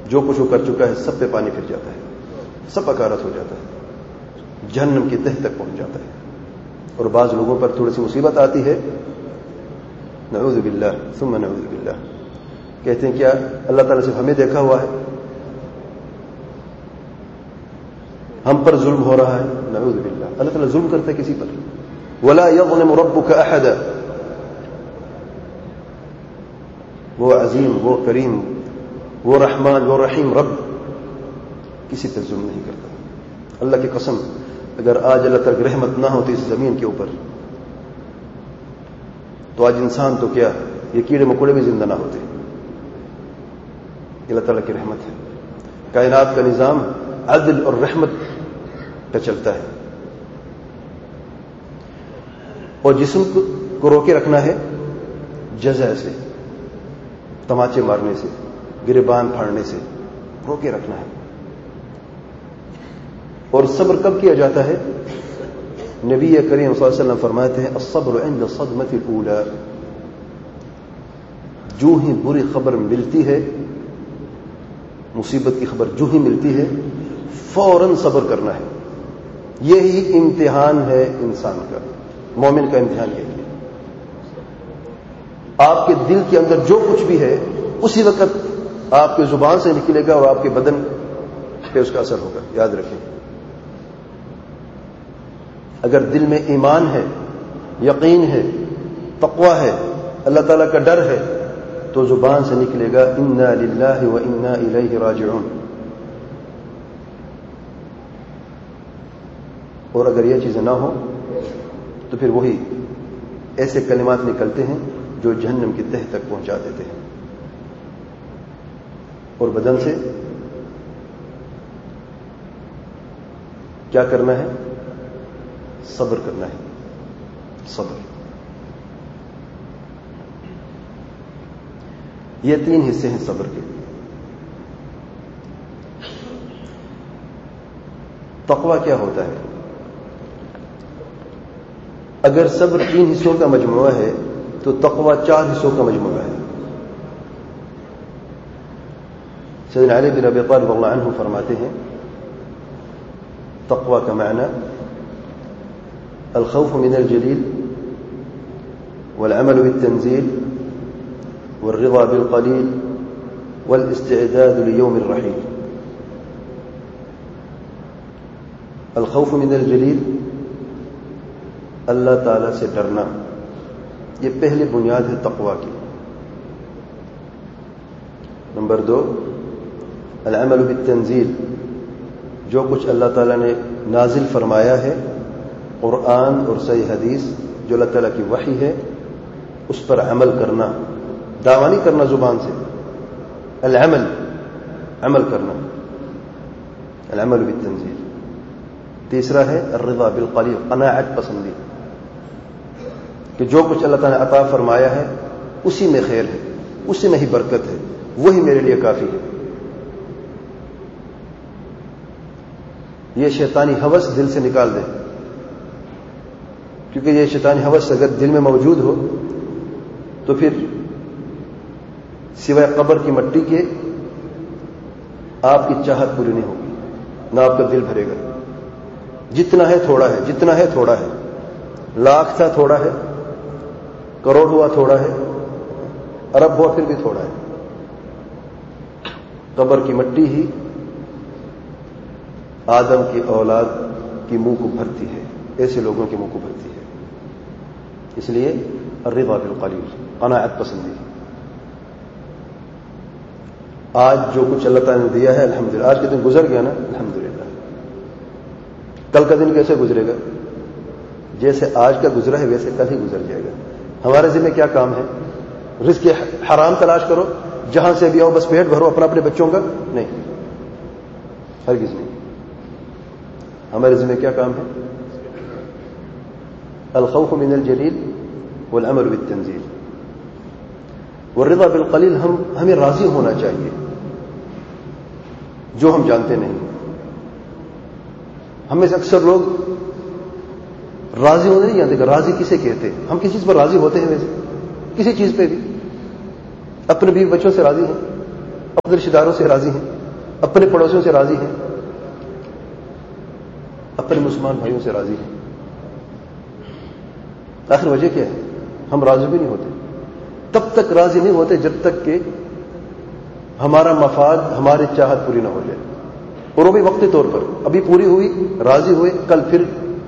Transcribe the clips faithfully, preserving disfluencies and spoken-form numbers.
جو کچھ وہ کر چکا ہے سب پہ پانی پھر جاتا ہے، سب اکارت ہو جاتا ہے، جہنم کی تہ تک پہنچ جاتا ہے۔ اور بعض لوگوں پر تھوڑی سی مصیبت آتی ہے، نعوذ باللہ ثم نعوذ باللہ، کہتے ہیں کیا اللہ تعالیٰ سے ہمیں دیکھا ہوا ہے، ہم پر ظلم ہو رہا ہے؟ نعوذ باللہ، اللہ تعالیٰ ظلم کرتا ہے کسی پر؟ ولا یظلم ربک احدا، وہ عظیم، وہ کریم، وہ رحمان، وہ رحیم رب کسی پر ظلم نہیں کرتا۔ اللہ کی قسم، اگر آج اللہ تعالیٰ کی رحمت نہ ہوتی اس زمین کے اوپر تو آج انسان تو کیا، یہ کیڑے مکوڑے بھی زندہ نہ ہوتے۔ اللہ تعالیٰ کی رحمت ہے، کائنات کا نظام عدل اور رحمت پہ چلتا ہے، اور جسم کو روکے رکھنا ہے جزع سے، تماچے مارنے سے، گریبان پھاڑنے سے روکے رکھنا ہے۔ اور صبر کب کیا جاتا ہے؟ نبی کریم صلی اللہ علیہ وسلم فرماتے ہیں الصبر عند الصدمۃ الاولى، جو ہی بری خبر ملتی ہے، مصیبت کی خبر جو ہی ملتی ہے فوراً صبر کرنا ہے۔ یہی امتحان ہے انسان کا، مومن کا امتحان یہی ہے۔ آپ کے دل کے اندر جو کچھ بھی ہے اسی وقت آپ کی زبان سے نکلے گا اور آپ کے بدن پہ اس کا اثر ہوگا، یاد رکھیں۔ اگر دل میں ایمان ہے، یقین ہے، تقوی ہے، اللہ تعالیٰ کا ڈر ہے، تو زبان سے نکلے گا انا للہ و انا الیہ راجعون۔ اور اگر یہ چیزیں نہ ہوں تو پھر وہی ایسے کلمات نکلتے ہیں جو جہنم کی تہ تک پہنچا دیتے ہیں۔ اور بدن سے کیا کرنا ہے؟ صبر کرنا ہے، صبر۔ یہ تین حصے ہیں صبر کے۔ تقویٰ کیا ہوتا ہے؟ اگر صبر تین حصوں کا مجموعہ ہے تو تقویٰ چار حصوں کا مجموعہ ہے۔ سیدنا علی بن ابی طالب رضی اللہ عنہ فرماتے ہیں تقویٰ کا معنی الخوف من الجلیل والعمل بالتنزیل والرضا بالقلیل والاستعداد لیوم الرحیل۔ الخوف من الجلیل، اللہ تعالی سے ڈرنا، یہ پہلی بنیاد ہے تقویٰ کی۔ نمبر دو العمل بالتنزیل، جو کچھ اللہ تعالیٰ نے نازل فرمایا ہے، قرآن اور صحیح حدیث جو اللہ تعالیٰ کی وحی ہے، اس پر عمل کرنا، دعویٰ نہیں کرنا زبان سے، العمل، عمل کرنا، العمل بالتنزیل۔ تیسرا ہے الرضا بالقلیل، قناعت پسندی، کہ جو کچھ اللہ تعالیٰ نے عطا فرمایا ہے اسی میں خیر ہے، اسی میں ہی برکت ہے، وہی میرے لیے کافی ہے۔ یہ شیطانی ہوس دل سے نکال دیں، کیونکہ یہ شیطانی ہوس اگر دل میں موجود ہو تو پھر سوائے قبر کی مٹی کے آپ کی چاہت پوری نہیں ہوگی، نہ آپ کا دل بھرے گا۔ جتنا ہے تھوڑا ہے، جتنا ہے تھوڑا ہے، لاکھ تھا تھوڑا ہے، کروڑ ہوا تھوڑا ہے، ارب ہوا پھر بھی تھوڑا ہے۔ قبر کی مٹی ہی آدم کی اولاد کی منہ کو بھرتی ہے، ایسے لوگوں کے منہ کو بھرتی ہے۔ اس لیے الرضا بالقلیل، قناعت پسندی۔ آج جو کچھ اللہ تعالیٰ نے دیا ہے الحمدللہ، آج کے دن گزر گیا نا الحمدللہ، کل کا دن کیسے گزرے گا؟ جیسے آج کا گزرا ہے ویسے کل ہی گزر جائے گا۔ ہمارے ذمہ کیا کام ہے؟ رزق حرام تلاش کرو، جہاں سے بھی آؤ بس پیٹ بھرو اپنا اپنے بچوں کا؟ نہیں، ہرگز نہیں۔ ہمارے ذمہ کیا کام ہے؟ الخوف من الجلیل والامر بالتنزیل والرضا بالقلیل۔ ہم ہمیں راضی ہونا چاہیے جو ہم جانتے نہیں۔ ہم میں سے اکثر لوگ راضی ہونے نہیں جانتے کہ راضی کسے کہتے ہیں۔ ہم کسی چیز پر راضی ہوتے ہیں؟ ویسے کسی چیز پہ بھی اپنے بیوی بچوں سے راضی ہیں، اپنے رشتے داروں سے راضی ہیں، اپنے پڑوسیوں سے راضی ہیں، اپنے مسلمان بھائیوں سے راضی ہیں. آخر وجہ کیا ہے؟ ہم راضی بھی نہیں ہوتے. تب تک راضی نہیں ہوتے جب تک کہ ہمارا مفاد، ہماری چاہت پوری نہ ہو جائے. اور وہ بھی وقتی طور پر، ابھی پوری ہوئی، راضی ہوئے، کل پھر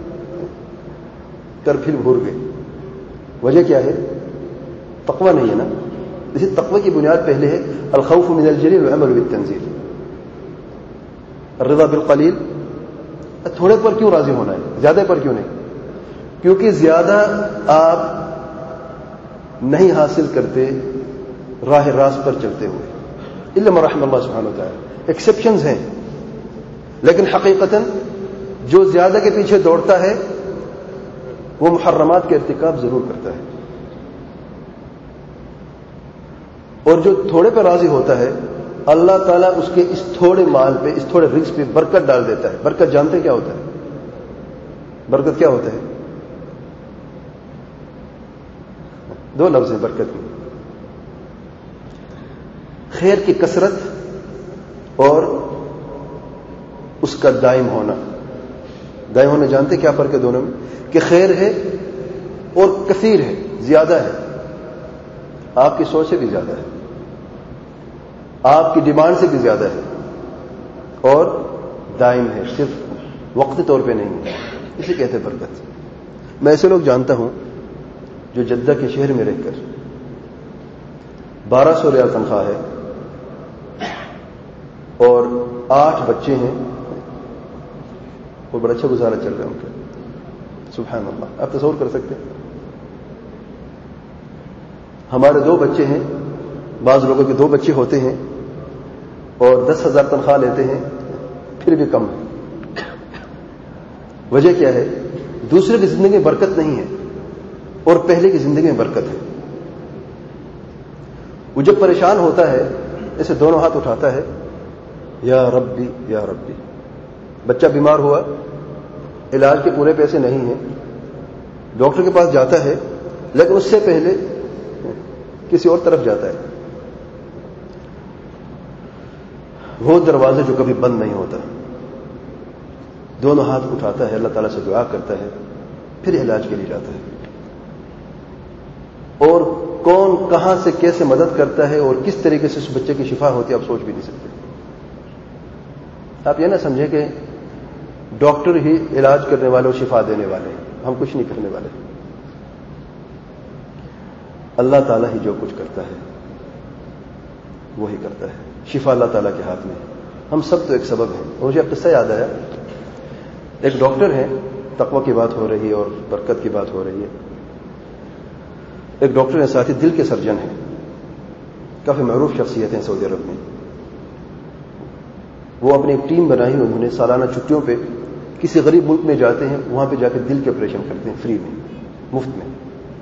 کر پھر بھول گئے. وجہ کیا ہے؟ تقوی نہیں ہے نا. اسی تقوی کی بنیاد پہلے ہے الخوف من الجلیل والعمل بالتنزیل. الرضا بالقلیل، تھوڑے پر کیوں راضی ہونا ہے، زیادہ پر کیوں نہیں؟ کیونکہ زیادہ آپ نہیں حاصل کرتے راہ راست پر چلتے ہوئے، الا من رحم اللہ سبحانہ وتعالی. ایکسیپشنز ہیں، لیکن حقیقتاً جو زیادہ کے پیچھے دوڑتا ہے وہ محرمات کے ارتکاب ضرور کرتا ہے. اور جو تھوڑے پہ راضی ہوتا ہے اللہ تعالیٰ اس کے اس تھوڑے مال پہ، اس تھوڑے رزق پہ برکت ڈال دیتا ہے. برکت جانتے کیا ہوتا ہے؟ برکت کیا ہوتا ہے؟ دو لفظ ہیں برکت میں، خیر کی کثرت اور اس کا دائم ہونا. دائم ہونا جانتے کیا فرق ہے دونوں میں؟ کہ خیر ہے اور کثیر ہے، زیادہ ہے، آپ کی سوچ سے بھی زیادہ ہے، آپ کی ڈیمانڈ سے بھی زیادہ ہے، اور دائم ہے، صرف وقتی طور پہ نہیں ہے. اسے کہتے ہیں برکت. میں ایسے لوگ جانتا ہوں جو جدہ کے شہر میں رہ کر بارہ سو ریال تنخواہ ہے اور آٹھ بچے ہیں اور بڑا اچھا گزارا چل رہا ہے ان کا. سبحان اللہ. آپ تصور کر سکتے ہیں؟ ہمارے دو بچے ہیں، بعض لوگوں کے دو بچے ہوتے ہیں اور دس ہزار تنخواہ لیتے ہیں، پھر بھی کم ہے. وجہ کیا ہے؟ دوسرے کی زندگی میں برکت نہیں ہے اور پہلے کی زندگی میں برکت ہے. وہ جب پریشان ہوتا ہے ایسے دونوں ہاتھ اٹھاتا ہے، یا ربی یا ربی. بچہ بیمار ہوا، علاج کے پورے پیسے نہیں ہیں، ڈاکٹر کے پاس جاتا ہے، لیکن اس سے پہلے کسی اور طرف جاتا ہے. وہ دروازے جو کبھی بند نہیں ہوتا. دونوں ہاتھ اٹھاتا ہے، اللہ تعالیٰ سے دعا کرتا ہے، پھر علاج کے لیے جاتا ہے. اور کون کہاں سے کیسے مدد کرتا ہے اور کس طریقے سے اس بچے کی شفا ہوتی ہے آپ سوچ بھی نہیں سکتے. آپ یہ نہ سمجھیں کہ ڈاکٹر ہی علاج کرنے والے اور شفا دینے والے ہیں، ہم کچھ نہیں کرنے والے. اللہ تعالیٰ ہی جو کچھ کرتا ہے وہی کرتا ہے. شفا اللہ تعالیٰ کے ہاتھ میں ہے، ہم سب تو ایک سبب ہیں. مجھے ایک قصہ یاد آیا. ایک ڈاکٹر ہے، تقوی کی بات ہو رہی ہے اور برکت کی بات ہو رہی ہے. ایک ڈاکٹر ہے ساتھی، دل کے سرجن ہیں، کافی معروف شخصیت ہیں سعودی عرب میں. وہ اپنی ایک ٹیم بنائی، انہوں نے سالانہ چھٹیوں پہ کسی غریب ملک میں جاتے ہیں، وہاں پہ جا کے دل کے آپریشن کرتے ہیں، فری میں، مفت میں.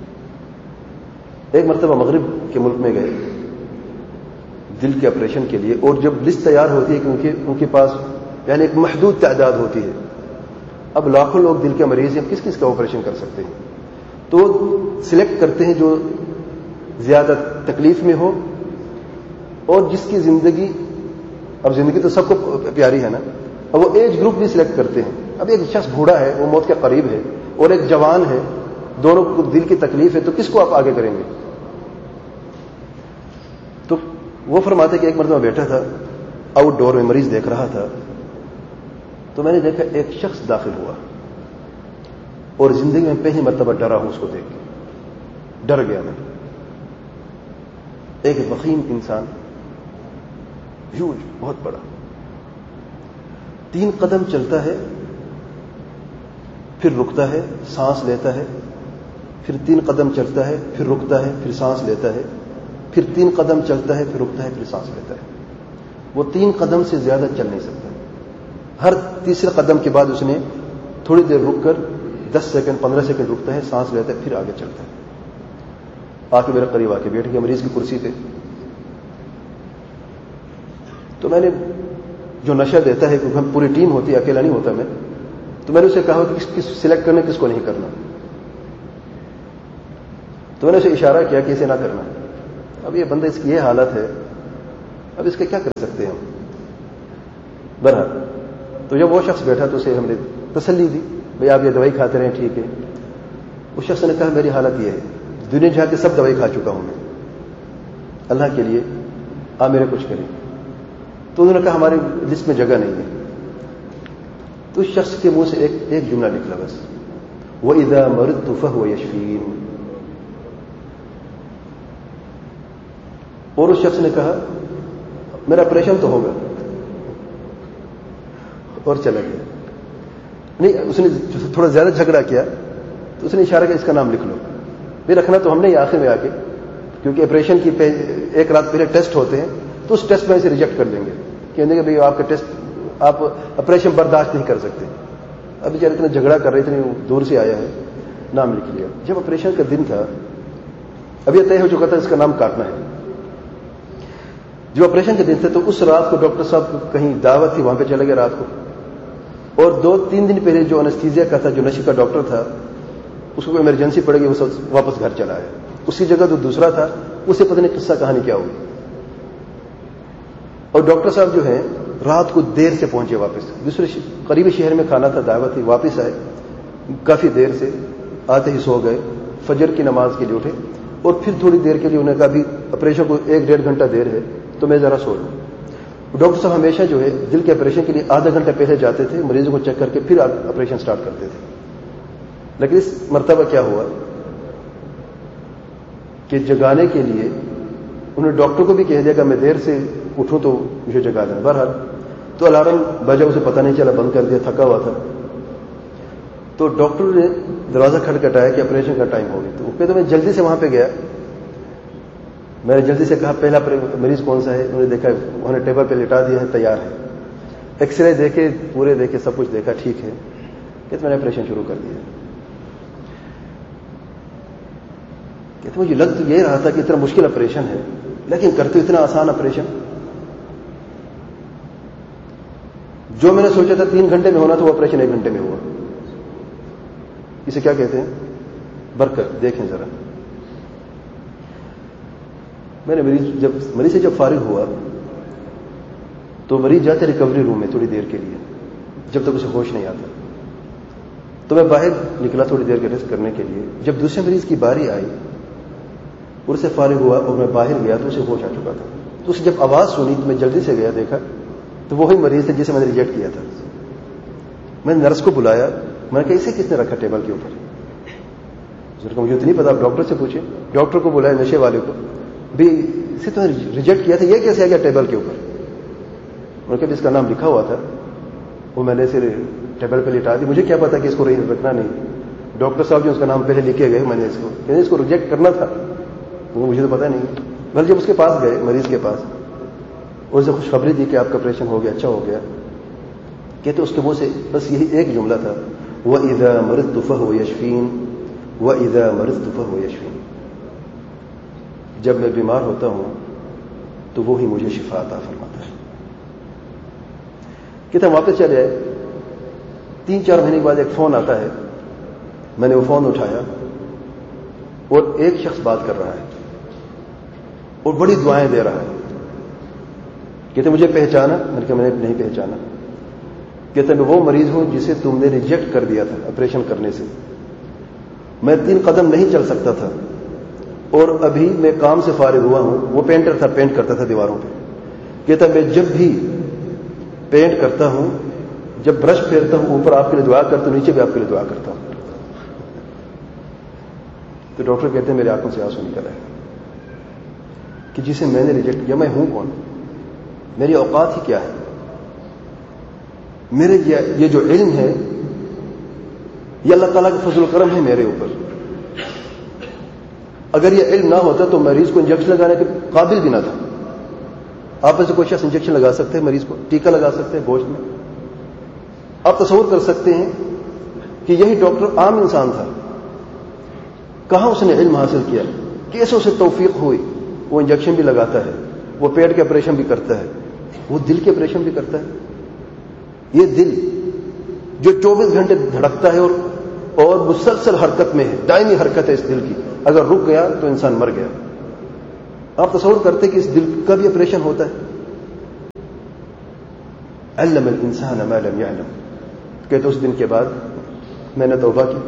ایک مرتبہ مغرب کے ملک میں گئے دل کے آپریشن کے لیے، اور جب لسٹ تیار ہوتی ہے کیونکہ ان کے پاس یعنی ایک محدود تعداد ہوتی ہے، اب لاکھوں لوگ دل کے مریض ہیں، کس کس کا آپریشن کر سکتے ہیں، تو سلیکٹ کرتے ہیں جو زیادہ تکلیف میں ہو اور جس کی زندگی، اب زندگی تو سب کو پیاری ہے نا، اب وہ ایج گروپ بھی سلیکٹ کرتے ہیں. اب ایک شخص بوڑھا ہے، وہ موت کے قریب ہے، اور ایک جوان ہے، دونوں کو دل کی تکلیف ہے، تو کس کو آپ آگے کریں گے؟ تو وہ فرماتے کہ ایک مرتبہ بیٹھا تھا آؤٹ ڈور میں، مریض دیکھ رہا تھا، تو میں نے دیکھا ایک شخص داخل ہوا اور زندگی میں پہلی مرتبہ ڈرا ہوں اس کو دیکھ کے، ڈر گیا میں. ایک وخیم انسان، ہیوج، بہت بڑا، تین قدم چلتا ہے، پھر رکتا ہے، سانس لیتا ہے، پھر تین قدم چلتا ہے، پھر رکتا ہے، پھر سانس لیتا ہے، پھر تین قدم چلتا ہے، پھر رکتا ہے، پھر سانس لیتا ہے. وہ تین قدم سے زیادہ چل نہیں سکتا. ہر تیسرے قدم کے بعد اس نے تھوڑی دیر رک کر دس سیکنڈ پندرہ سیکنڈ رکتا ہے، سانس لیتا ہے، پھر آگے چلتا ہے. آ کے میرے قریب آ کے بیٹھ گیا مریض کی کرسی پہ. تو میں نے جو نشہ دیتا ہے کیونکہ ہم پوری ٹیم ہوتی ہے، اکیلا نہیں ہوتا میں، تو میں نے اسے کہا کہ کس کس سلیکٹ کرنا کس کو نہیں کرنا. تو میں نے اسے اشارہ کیا کہ اسے نہ کرنا. اب یہ بندہ اس کی یہ حالت ہے اب اس کے کیا کر سکتے ہیں ہم؟ بہرحال تو جب وہ شخص بیٹھا تو اسے ہم نے تسلی دی، بھائی آپ یہ دوائی کھاتے رہیں ٹھیک ہے. اس شخص نے کہا میری حالت یہ ہے، دنیا جا کے سب دوائی کھا چکا ہوں میں، اللہ کے لیے آپ میرے کچھ کریں. تو انہوں نے کہا ہماری لسٹ میں جگہ نہیں ہے. تو اس شخص کے منہ سے ایک ایک جملہ نکلا بس، وَإِذَا مَرِضْتُ فَهُوَ يَشْفِينِ. اور اس شخص نے کہا میرا آپریشن تو ہوگا، اور چلا گیا. نہیں، اس نے تھوڑا زیادہ جھگڑا کیا تو اس نے اشارہ کیا اس کا نام لکھ لو. بھی رکھنا تو ہم نے آخر میں آ کے، کیونکہ آپریشن کی ایک رات پہلے ٹیسٹ ہوتے ہیں تو اس ٹیسٹ میں اسے ریجیکٹ کر دیں گے، کہیں گے بھائی آپ کا ٹیسٹ آپ آپریشن برداشت نہیں کر سکتے. اب بیچارے اتنا جھگڑا کر رہے، اتنی دور سے آیا ہے، نام لکھ لیا. جب آپریشن کا دن تھا، اب یہ طے ہو چکا تھا اس کا نام کاٹنا ہے. جو آپریشن کے دن تھے تو اس رات کو ڈاکٹر صاحب کہیں دعوت تھی، وہاں پہ چلے گئے رات کو. اور دو تین دن پہلے جو انستھیزیا کا تھا، جو نشے کا ڈاکٹر تھا، اس کو ایمرجنسی پڑ گئی، وہ واپس گھر چلا آیا. اس کی جگہ جو دوسرا تھا اسے پتہ نہیں قصہ کہانی کیا ہوئی. اور ڈاکٹر صاحب جو ہیں رات کو دیر سے پہنچے واپس، دوسرے قریبی شہر میں کھانا تھا، دعوت تھی، واپس آئے کافی دیر سے، آتے ہی سو گئے. فجر کی نماز کے لیے اٹھے اور پھر تھوڑی دیر کے لیے انہوں نے کہا بھی آپریشن کو ایک ڈیڑھ گھنٹہ دیر ہے تو میں ذرا سو لوں. ڈاکٹر صاحب ہمیشہ جو ہے دل کے آپریشن کے لیے آدھا گھنٹہ پہلے جاتے تھے، مریضوں کو چیک کر کے پھر آپریشن سٹارٹ کرتے تھے. لیکن اس مرتبہ کیا ہوا کہ جگانے کے لیے انہوں نے ڈاکٹر کو بھی کہہ دیا کہ میں دیر سے اٹھوں تو مجھے جگا دینا. بہرحال تو الارم بجا، اسے پتہ نہیں چلا، بند کر دیا، تھکا ہوا تھا. تو ڈاکٹر نے دروازہ کھٹکھٹایا کہ آپریشن کا ٹائم ہو گیا. تو وہ کہتے میں جلدی سے وہاں پہ گیا، میں نے جلدی سے کہا پہلا مریض کون سا ہے. انہوں نے دیکھا، انہوں نے ٹیبل پہ لٹا دیا ہے، تیار ہے. ایکس رے دیکھے، پورے دیکھے، سب کچھ دیکھا، ٹھیک ہے. کہتے میں نے آپریشن شروع کر دیا. کہتے مجھے لگ تو یہ رہا تھا کہ اتنا مشکل آپریشن ہے، لیکن کرتے اتنا آسان آپریشن. جو میں نے سوچا تھا تین گھنٹے میں ہونا تھا وہ آپریشن ایک گھنٹے میں ہوا. اسے کیا کہتے ہیں؟ برکت. دیکھیں ذرا، میں نے مریض جب مریض سے جب فارغ ہوا تو مریض جاتے ریکوری روم میں تھوڑی دیر کے لیے، جب تک اسے ہوش نہیں آتا. تو میں باہر نکلا تھوڑی دیر کے ریسٹ کرنے کے لیے. جب دوسرے مریض کی باری آئی اور سے فارغ ہوا اور میں باہر گیا تو اسے ہوش آ چکا تھا. تو اسے جب آواز سنی تو میں جلدی سے گیا، دیکھا تو وہی مریض تھے جسے میں نے ریجیکٹ کیا تھا. میں نے نرس کو بلایا، میں نے کہا اسے کس نے رکھا ٹیبل کے اوپر؟ مجھے تو نہیں پتا، آپ ڈاکٹر سے پوچھیں. ڈاکٹر کو بلایا، نشے والے کو، بھی اسے تو ریجیکٹ کیا تھا، یہ کیسے آ گیا ٹیبل کے اوپر؟ انہوں نے کہا اس کا نام لکھا ہوا تھا، وہ میں نے اسے ٹیبل پہ لٹا دی. مجھے کیا پتا کہ اس کو رکھنا نہیں. ڈاکٹر صاحب جو اس کا نام پہلے لکھے گئے، میں نے اس کو کہ اس کو ریجیکٹ کرنا تھا، تو مجھے تو پتا نہیں. بھلے جب اس کے پاس گئے، مریض کے پاس، اور اسے خوشخبری دی کہ آپ کا آپریشن ہو گیا، اچھا ہو گیا. کہتے اس کے منہ سے بس یہی ایک جملہ تھا، وَإِذَا مَرِضْتُ فَهُوَ يَشْفِينِ وَإِذَا مَرِضْتُ فَهُوَ يَشْفِينِ. جب میں بیمار ہوتا ہوں تو وہی مجھے شفا عطا فرماتا ہے. کہتے ہم واپس چلے آئے. تین چار مہینے کے بعد ایک فون آتا ہے. میں نے وہ فون اٹھایا اور ایک شخص بات کر رہا ہے اور بڑی دعائیں دے رہا ہے. کہتے مجھے پہچانا؟ میں نے کہا میں نے نہیں پہچانا. کہتے میں وہ مریض ہوں جسے تم نے ریجیکٹ کر دیا تھا آپریشن کرنے سے. میں تین قدم نہیں چل سکتا تھا اور ابھی میں کام سے فارغ ہوا ہوں. وہ پینٹر تھا، پینٹ کرتا تھا دیواروں پہ. کہتا میں جب بھی پینٹ کرتا ہوں، جب برش پھیرتا ہوں، اوپر آپ کے لیے دعا کرتا ہوں، نیچے بھی آپ کے لیے دعا کرتا ہوں. تو ڈاکٹر کہتے ہیں میرے آنکھوں سے آنسو نکل آئے کہ جسے میں نے ریجیکٹ کیا، میں ہوں کون؟ میری اوقات ہی کیا ہے؟ میرے یہ جو علم ہے یہ اللہ تعالیٰ کا فضل و کرم ہے میرے اوپر. اگر یہ علم نہ ہوتا تو مریض کو انجیکشن لگانے کے قابل بھی نہ تھا. آپ میں سے کوئی شخص انجیکشن لگا سکتے ہیں مریض کو، ٹیکا لگا سکتے ہیں گوشت میں. آپ تصور کر سکتے ہیں کہ یہی ڈاکٹر عام انسان تھا، کہاں اس نے علم حاصل کیا، کیسے اسے توفیق ہوئی. وہ انجیکشن بھی لگاتا ہے، وہ پیٹ کے آپریشن بھی کرتا ہے، وہ دل کے آپریشن بھی کرتا ہے. یہ دل جو چوبیس گھنٹے دھڑکتا ہے اور اور مسلسل حرکت میں ہے، دائمی حرکت ہے اس دل کی، اگر رک گیا تو انسان مر گیا. آپ تصور کرتے کہ اس دل کا بھی آپریشن ہوتا ہے. علم الانسان ما لم يعلم. کہتے اس دن کے بعد میں نے توبہ کی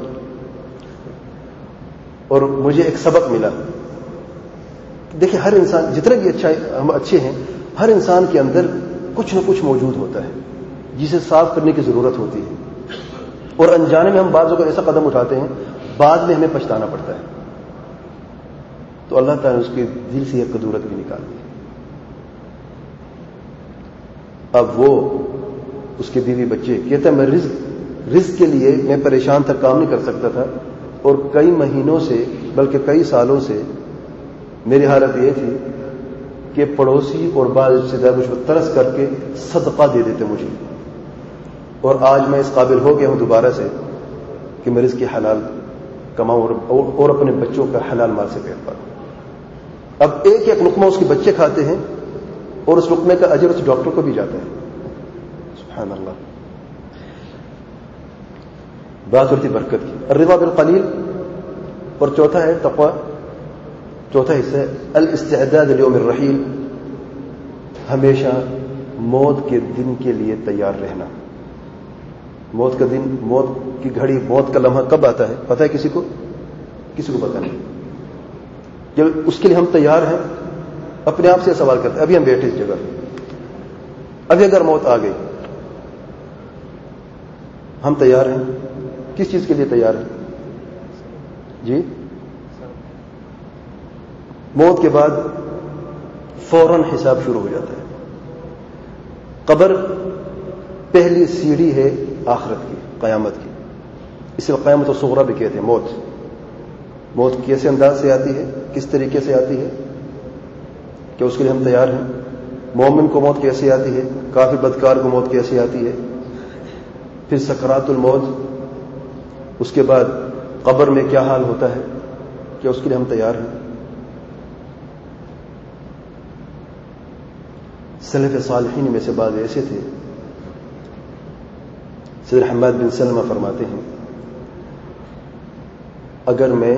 اور مجھے ایک سبق ملا. دیکھیں ہر انسان جتنے بھی اچھا ہم اچھے ہیں، ہر انسان کے اندر کچھ نہ کچھ موجود ہوتا ہے جسے صاف کرنے کی ضرورت ہوتی ہے، اور انجانے میں ہم بعض کو ایسا قدم اٹھاتے ہیں بعد میں ہمیں پچھتانا پڑتا ہے. تو اللہ تعالیٰ نے اس کے دل سے یہ قدورت بھی نکال دی. اب وہ اس کے بیوی بچے کہتا ہے میں رزق رزق کے لیے میں پریشان تھا، کام نہیں کر سکتا تھا، اور کئی مہینوں سے بلکہ کئی سالوں سے میری حالت یہ تھی کہ پڑوسی اور بعض رشتے دار مجھ پر ترس کر کے صدقہ دے دیتے مجھے، اور آج میں اس قابل ہو گیا ہوں دوبارہ سے کہ میں رزق حلال کماؤں اور اپنے بچوں کا حلال مال سے پیٹ پالوں. اب ایک ایک لقمہ اس کے بچے کھاتے ہیں اور اس لقمے کا اجر اس ڈاکٹر کو بھی جاتا ہے. سبحان اللہ. بات ہوتی برکت کی. الرضا بالقلیل. اور چوتھا ہے تقوی. چوتھا حصہ ہے الاستعداد لیوم الرحیل. ہمیشہ موت کے دن کے لیے تیار رہنا. موت کا دن، موت کی گھڑی، موت کا لمحہ کب آتا ہے پتہ ہے کسی کو؟ کسی کو پتہ نہیں. جب اس کے لیے ہم تیار ہیں، اپنے آپ سے سوال کرتے ہیں ابھی ہم بیٹھے اس جگہ، ابھی اگر موت آ گئی ہم تیار ہیں؟ کس چیز کے لیے تیار ہیں؟ جی موت کے بعد فوراً حساب شروع ہو جاتا ہے. قبر پہلی سیڑھی ہے آخرت کی، قیامت کی. اسے قیامت الصغریٰ بھی کہتے ہیں. موت موت کیسے انداز سے آتی ہے، کس طریقے سے آتی ہے، کہ اس کے لیے ہم تیار ہیں؟ مومن کو موت کیسے آتی ہے، کافر بدکار کو موت کیسے آتی ہے، پھر سکرات الموت، اس کے بعد قبر میں کیا حال ہوتا ہے، کیا اس کے لیے ہم تیار ہیں؟ سلف صالحین میں سے بعض ایسے تھے. سیدنا حماد بن سلمہ فرماتے ہیں اگر میں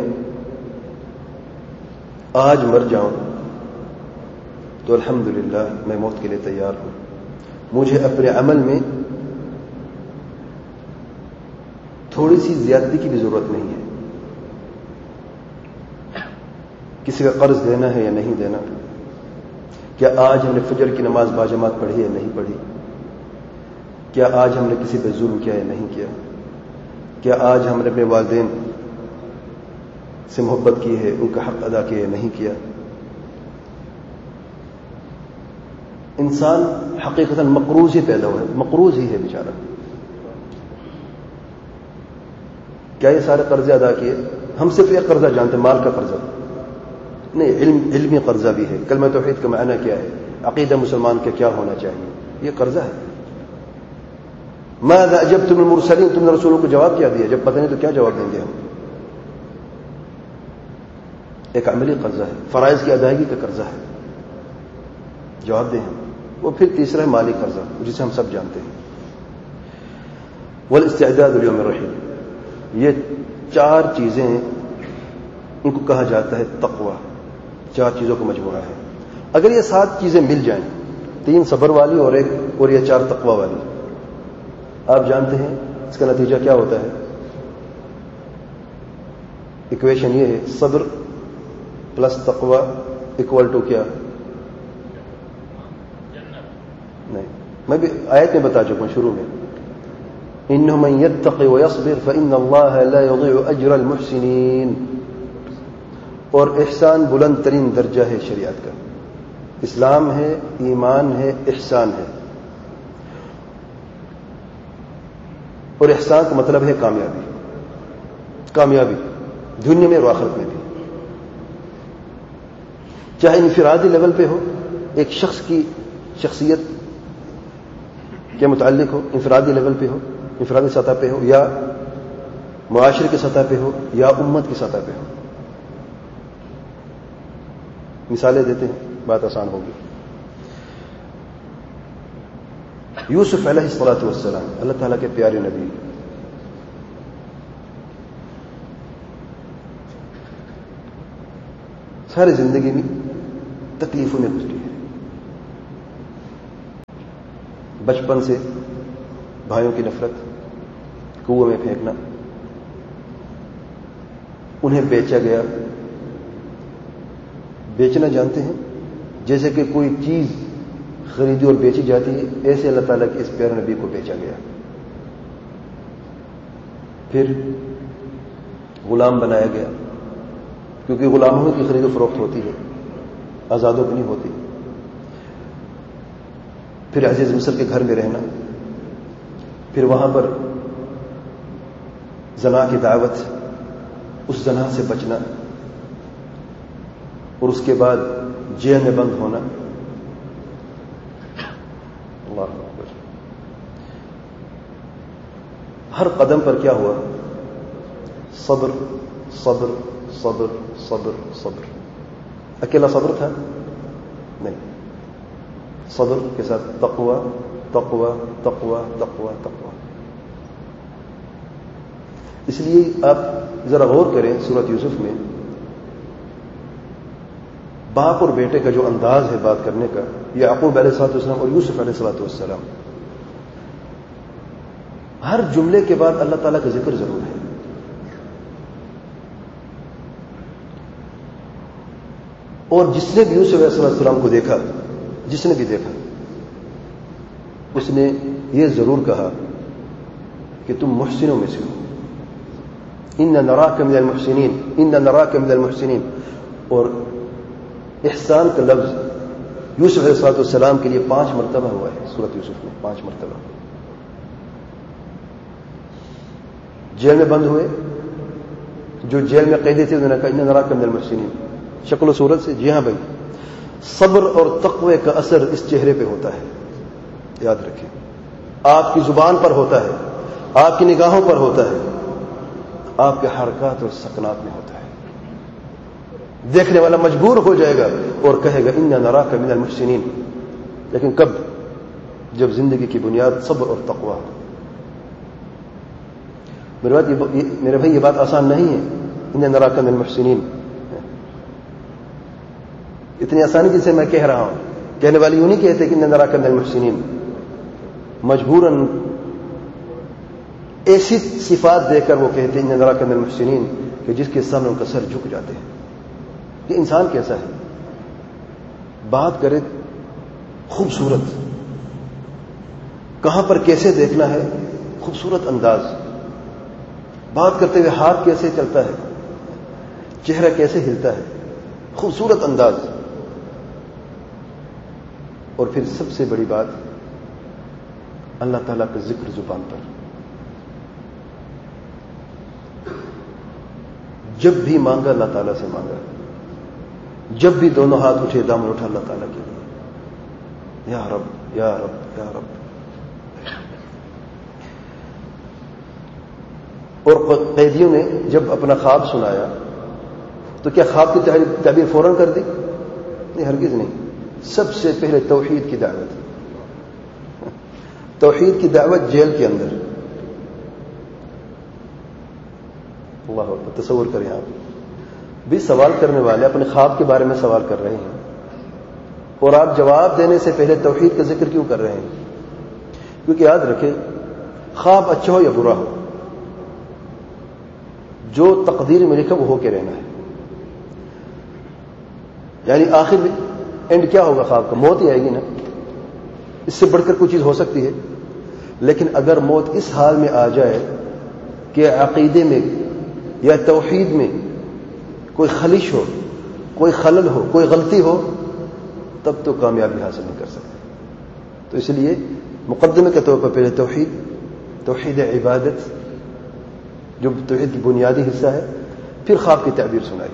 آج مر جاؤں تو الحمدللہ میں موت کے لیے تیار ہوں. مجھے اپنے عمل میں تھوڑی سی زیادتی کی بھی ضرورت نہیں ہے. کسی کا قرض دینا ہے یا نہیں دینا، کیا آج ہم نے فجر کی نماز باجماعت پڑھی یا نہیں پڑھی، کیا آج ہم نے کسی پہ ظلم کیا یا نہیں کیا، کیا آج ہم نے اپنے والدین سے محبت کی ہے، ان کا حق ادا کیا یا نہیں کیا. انسان حقیقتاً مقروض ہی پیدا ہوا ہے، مقروض ہی ہے بیچارہ. کیا یہ سارے قرضے ادا کیے؟ ہم صرف ایک قرضہ جانتے ہیں، مال کا قرضہ نہیں، علم علمی قرضہ بھی ہے. کلمہ توحید کا معنی کیا ہے، عقیدہ مسلمان کا کیا ہونا چاہیے، یہ قرضہ ہے. ماذا اجبتم المرسلین، تم نے رسولوں کو جواب کیا دیا؟ جب پتہ نہیں تو کیا جواب دیں گے ہم؟ ایک عملی قرضہ ہے، فرائض کی ادائیگی کا قرضہ ہے، جواب دیں ہم. وہ پھر تیسرا ہے مالی قرضہ، جسے ہم سب جانتے ہیں. والاستعداد لیوم الرحیل. یہ چار چیزیں ان کو کہا جاتا ہے تقوی. چار چیزوں کا مجموعہ ہے. اگر یہ سات چیزیں مل جائیں، تین صبر والی اور ایک اور یہ چار تقوی والی، آپ جانتے ہیں اس کا نتیجہ کیا ہوتا ہے؟ ایکویشن یہ ہے، صبر پلس تقوی اکول ٹو کیا؟ نہیں، میں بھی آیت میں بتا چکا ہوں شروع میں، انه من يتقي ويصبر فان الله لا يضيع اجر المحسنين. اور احسان بلند ترین درجہ ہے شریعت کا. اسلام ہے، ایمان ہے، احسان ہے. اور احسان کا مطلب ہے کامیابی. کامیابی دنیا میں اور آخرت میں بھی، چاہے انفرادی لیول پہ ہو، ایک شخص کی شخصیت کے متعلق ہو، انفرادی لیول پہ ہو، انفرادی سطح پہ ہو، یا معاشرے کی سطح پہ ہو، یا امت کی سطح پہ ہو. مثالیں دیتے ہیں، بات آسان ہوگی. یوسف علیہ الصلوۃ والسلام، اللہ تعالیٰ کے پیارے نبی، ساری زندگی میں تکلیفوں میں گزری ہے. بچپن سے بھائیوں کی نفرت، کنویں میں پھینکنا، انہیں بیچا گیا. بیچنا جانتے ہیں؟ جیسے کہ کوئی چیز خریدی اور بیچی جاتی ہے، ایسے اللہ تعالیٰ کے اس پیارے نبی کو بیچا گیا. پھر غلام بنایا گیا، کیونکہ غلاموں کی خرید و فروخت ہوتی ہے، آزادوں کی نہیں ہوتی. پھر عزیز مصر کے گھر میں رہنا، پھر وہاں پر زنا کی دعوت، اس زنا سے بچنا، اور اس کے بعد جیل میں بند ہونا. اللہ اکبر. ہر قدم پر کیا ہوا؟ صبر صبر صبر صبر صبر. اکیلا صبر تھا؟ نہیں، صبر کے ساتھ تقوی تقوی تقوی تقوی تقوی. اس لیے آپ ذرا غور کریں سورۃ یوسف میں باپ اور بیٹے کا جو انداز ہے بات کرنے کا، یعقوب علیہ الصلوۃ والسلام اور یوسف علیہ الصلوۃ والسلام، ہر جملے کے بعد اللہ تعالیٰ کا ذکر ضرور ہے. اور جس نے بھی یوسف علیہ السلام کو دیکھا، جس نے بھی دیکھا، اس نے یہ ضرور کہا کہ تم محسنوں میں سے ہو. ان نراک من المحسنین، ان نراک من المحسنین. اور احسان کا لفظ یوسف علیہ الصلوۃ والسلام کے لیے پانچ مرتبہ ہوا ہے سورۃ یوسف میں، پانچ مرتبہ. جیل میں بند ہوئے، جو جیل میں قیدی تھے انہوں نے کہا ان نراک من المحسنین. شکل و صورت سے جی ہاں بھائی، صبر اور تقوی کا اثر اس چہرے پہ ہوتا ہے، یاد رکھیں. آپ کی زبان پر ہوتا ہے، آپ کی نگاہوں پر ہوتا ہے، آپ کے حرکات اور سکنات میں ہوتا ہے. دیکھنے والا مجبور ہو جائے گا اور کہے گا انا نراک من المحسنین. لیکن کب؟ جب زندگی کی بنیاد صبر اور تقوی ہو. میرے بات میرے بھائی یہ بات آسان نہیں ہے. انا نراک من المحسنین اتنی آسانی جسے میں کہہ رہا ہوں، کہنے والی یوں نہیں کہتے کہ انا نراک من المحسنین. مجبوراً ایسی صفات دے کر وہ کہتے ہیں انا نراک من المحسنین کہ جس کے سامنے ان کا سر جھک جاتے ہیں. یہ انسان کیسا ہے؟ بات کرے خوبصورت، کہاں پر کیسے دیکھنا ہے، خوبصورت انداز. بات کرتے ہوئے ہاتھ کیسے چلتا ہے، چہرہ کیسے ہلتا ہے، خوبصورت انداز. اور پھر سب سے بڑی بات، اللہ تعالیٰ کا ذکر زبان پر. جب بھی مانگا اللہ تعالیٰ سے مانگا، جب بھی دونوں ہاتھ اٹھے دامن اٹھا اللہ تعالیٰ کے لیے، یا رب یا رب یا رب. اور قیدیوں نے جب اپنا خواب سنایا تو کیا خواب کی تعبیر فوراً کر دی؟ نہیں، ہرگز نہیں. سب سے پہلے توحید کی دعوت، توحید کی دعوت جیل کے اندر. اللہ اکبر. تصور کریں آپ بھی سوال کرنے والے اپنے خواب کے بارے میں سوال کر رہے ہیں اور آپ جواب دینے سے پہلے توحید کا ذکر کیوں کر رہے ہیں؟ کیونکہ یاد رکھیں، خواب اچھا ہو یا برا ہو، جو تقدیر میں لکھا وہ ہو کے رہنا ہے. یعنی آخر میں اینڈ کیا ہوگا خواب کا؟ موت ہی آئے گی نا. اس سے بڑھ کر کوئی چیز ہو سکتی ہے؟ لیکن اگر موت اس حال میں آ جائے کہ عقیدے میں یا توحید میں کوئی خلش ہو، کوئی خلل ہو، کوئی غلطی ہو، تب تو کامیابی حاصل نہیں کر سکتے. تو اس لیے مقدمے کے طور پر پہلے توحید، توحید عبادت جو توحید کی بنیادی حصہ ہے، پھر خواب کی تعبیر سنائی.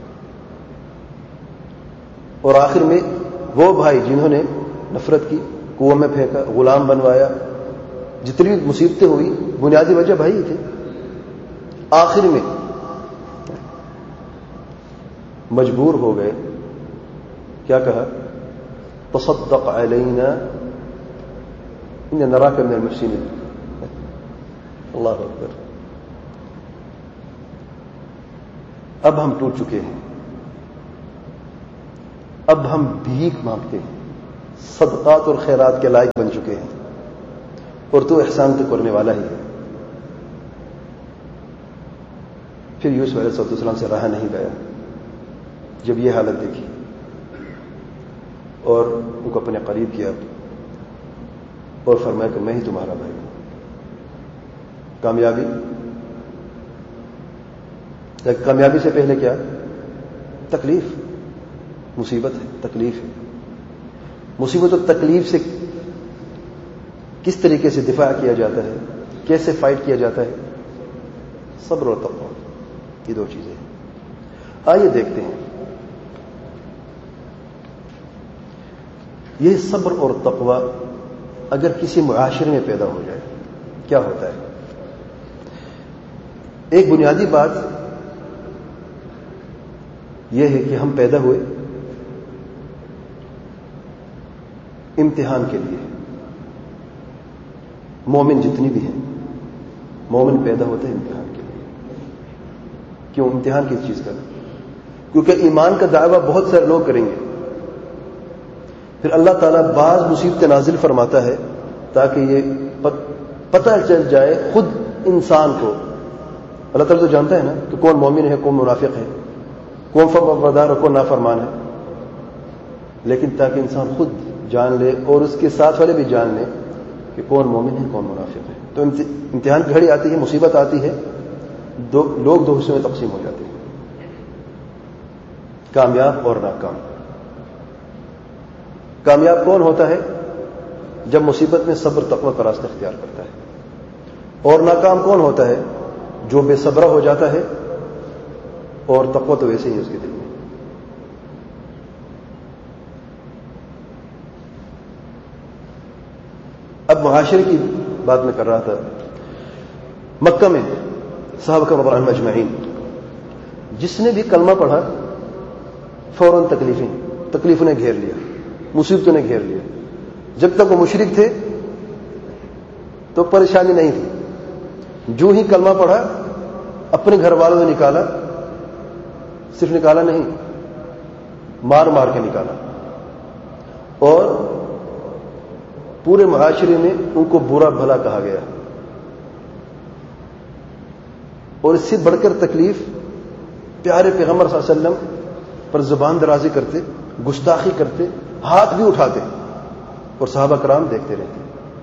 اور آخر میں وہ بھائی جنہوں نے نفرت کی، کنویں میں پھینکا، غلام بنوایا، جتنی بھی مصیبتیں ہوئی، بنیادی وجہ بھائی ہی تھے. آخر میں مجبور ہو گئے، کیا کہا؟ تصدق علینا ان نراک من المحسنین. اللہ اکبر. اب ہم ٹوٹ چکے ہیں، اب ہم بھیک مانگتے ہیں، صدقات اور خیرات کے لائق بن چکے ہیں. اور تو احسان تو کرنے والا ہی ہے. پھر یوسف علیہ السلام سے رہا نہیں گیا جب یہ حالت دیکھی اور ان کو اپنے قریب کیا اور فرمایا کہ میں ہی تمہارا بھائی ہوں. کامیابی کامیابی سے پہلے کیا؟ تکلیف، مصیبت ہے، تکلیف ہے. مصیبت اور تکلیف سے کس طریقے سے دفاع کیا جاتا ہے، کیسے فائٹ کیا جاتا ہے؟ صبر اور تقوی، یہ دو چیزیں ہیں. آئیے دیکھتے ہیں یہ صبر اور تقوی اگر کسی معاشرے میں پیدا ہو جائے کیا ہوتا ہے. ایک بنیادی بات یہ ہے کہ ہم پیدا ہوئے امتحان کے لیے. مومن جتنی بھی ہیں، مومن پیدا ہوتے ہیں امتحان کے لیے. کیوں امتحان کس چیز کا؟ کیونکہ ایمان کا دعویٰ بہت سارے لوگ کریں گے، پھر اللہ تعالیٰ بعض مصیبتیں نازل فرماتا ہے تاکہ یہ پتہ چل جائے خود انسان کو. اللہ تعالیٰ تو جانتا ہے نا کہ کون مومن ہے، کون منافق ہے، کون فرمانبردار اور کون نافرمان ہے، لیکن تاکہ انسان خود جان لے اور اس کے ساتھ والے بھی جان لیں کہ کون مومن ہے، کون منافق ہے. تو امتحان کی گھڑی آتی ہے، مصیبت آتی ہے، دو لوگ دو حصوں میں تقسیم ہو جاتے ہیں، کامیاب اور ناکام. کامیاب کون ہوتا ہے؟ جب مصیبت میں صبر تقوی کا راستہ اختیار کرتا ہے. اور ناکام کون ہوتا ہے؟ جو بے صبرہ ہو جاتا ہے اور تقوی تو ویسے ہی اس کے دل میں. اب معاشرے کی بات میں کر رہا تھا. مکہ میں صحابہ کرام رضی اللہ عنہم اجمعین جس نے بھی کلمہ پڑھا فوراً تکلیفیں تکلیفوں نے گھیر لیا، مصیبتوں نے گھیر لیا. جب تک وہ مشرک تھے تو پریشانی نہیں تھی. جو ہی کلمہ پڑھا اپنے گھر والوں نے نکالا، صرف نکالا نہیں، مار مار کے نکالا، اور پورے معاشرے میں ان کو برا بھلا کہا گیا. اور اس سے بڑھ کر تکلیف پیارے پیغمبر صلی اللہ علیہ وسلم پر زبان درازی کرتے، گستاخی کرتے، ہاتھ بھی اٹھاتے، اور صحابہ کرام دیکھتے رہتے.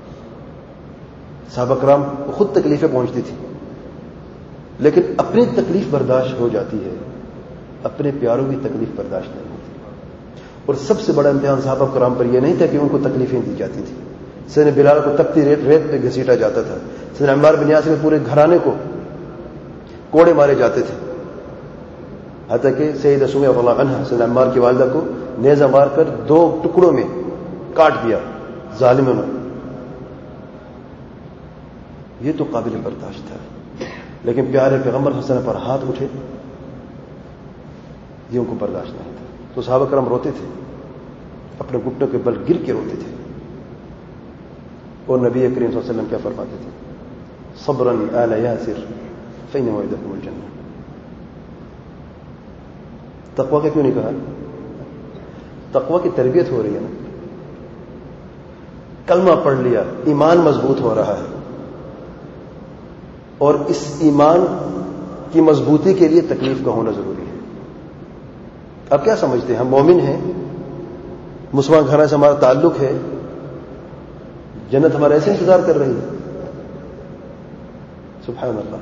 صحابہ کرام کو خود تکلیفیں پہنچتی تھی لیکن اپنی تکلیف برداشت ہو جاتی ہے، اپنے پیاروں کی تکلیف برداشت نہیں ہوتی. اور سب سے بڑا امتحان صحابہ کرام پر یہ نہیں تھا کہ ان کو تکلیفیں دی جاتی تھیں. سیدنا بلال کو تپتی ریت ریت پہ گھسیٹا جاتا تھا. سیدنا عمار بن یاسر میں پورے گھرانے کو کوڑے مارے جاتے تھے، حتیٰ کہ سیدہ سمیہ رضی اللہ عنہا سیدنا عمار کی والدہ کو نیزہ مار کر دو ٹکڑوں میں کاٹ دیا ظالموں نے. یہ تو قابل برداشت تھا، لیکن پیارے پیغمبر صلی اللہ علیہ وسلم پر ہاتھ اٹھے یہ ان کو برداشت نہیں تھا. تو صحابہ کرام روتے تھے، اپنے گھٹنوں کے بل گر کے روتے تھے. اور نبی کریم صلی اللہ علیہ وسلم کیا فرماتے تھے؟ صبراً آل یاسر فإن موعدکم الجنہ. تقوی کا کیوں نہیں کہا؟ تقوی کی تربیت ہو رہی ہے نا. کلمہ پڑھ لیا، ایمان مضبوط ہو رہا ہے، اور اس ایمان کی مضبوطی کے لیے تکلیف کا ہونا ضروری ہے. اب کیا سمجھتے ہیں؟ ہم مومن ہیں، مسلمان گھرانے سے ہمارا تعلق ہے، جنت ہمارا ایسے انتظار کر رہی ہے. سبحان اللہ.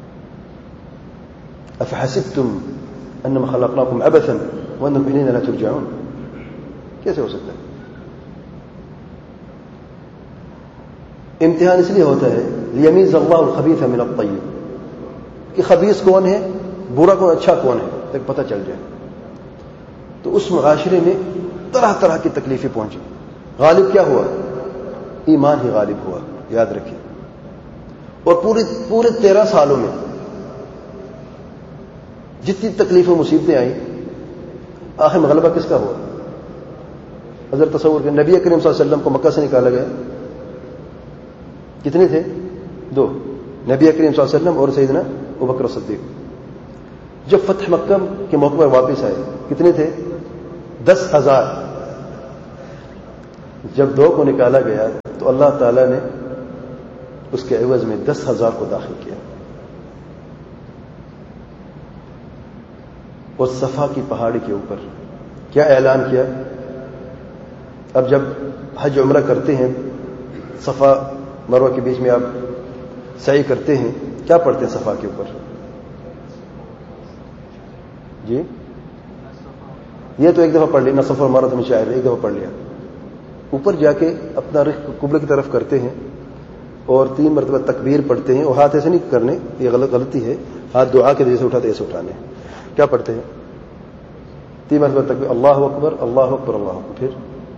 افحسبتم انما خلقناکم عبثا وانکم الینا لا ترجعون. کیسے ہو سکتا ہے؟ امتحان اس لیے ہوتا ہے لیمیز اللہ الخبیث من الطیب، کہ خبیث کون ہے، برا کون، اچھا کون ہے، تک پتہ چل جائے. تو اس معاشرے میں طرح طرح کی تکلیفیں پہنچی. غالب کیا ہوا؟ ایمان ہی غالب ہوا، یاد رکھیے. اور پورے پورے تیرہ سالوں میں جتنی تکلیفیں مصیبتیں آئیں، آخر میں غلبہ کس کا ہوا؟ حضرت تصور کہ نبی کریم صلی اللہ علیہ وسلم کو مکہ سے نکالا گیا، کتنے تھے؟ دو، نبی کریم صلی اللہ علیہ وسلم اور سیدنا ابوبکر صدیق. جب فتح مکہ کے موقع پر واپس آئے کتنے تھے؟ دس ہزار. جب دو کو نکالا گیا تو اللہ تعالیٰ نے اس کے عوض میں دس ہزار کو داخل کیا اور صفا کی پہاڑی کے اوپر کیا اعلان کیا؟ اب جب حج عمرہ کرتے ہیں صفا مروہ کے بیچ میں آپ سعی کرتے ہیں، کیا پڑھتے ہیں صفا کے اوپر؟ جی یہ تو ایک دفعہ پڑھ لیا، نہ صفا مارا تو شاعر ایک دفعہ پڑھ لیا. اوپر جا کے اپنا رخ قبلہ کی طرف کرتے ہیں اور تین مرتبہ تکبیر پڑھتے ہیں، اور ہاتھ ایسے نہیں کرنے، یہ غلط غلطی ہے، ہاتھ دعا کے جیسے اٹھاتے ایسے اٹھانے. کیا پڑھتے ہیں؟ تین مرتبہ تکبیر، اللہ اکبر اللہ اکبر اللہ اکبر، پھر